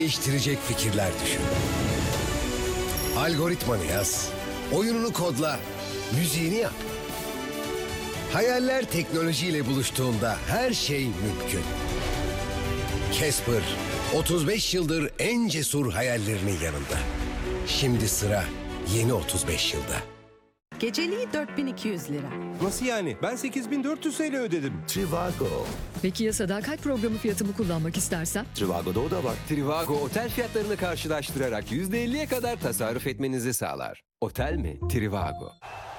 değiştirecek fikirler düşün. Algoritmanı yaz, oyununu kodla, müziğini yap. Hayaller teknolojiyle buluştuğunda her şey mümkün. Casper, 35 yıldır en cesur hayallerinin yanında. Şimdi sıra yeni 35 yılda. Geceliği 4200 lira. Nasıl yani? Ben 8400 TL ödedim. Trivago. Peki ya sadakat programı fiyatımı kullanmak istersem? Trivago'da o da var. Trivago otel fiyatlarını karşılaştırarak %50'ye kadar tasarruf etmenizi sağlar. Otel mi? Trivago.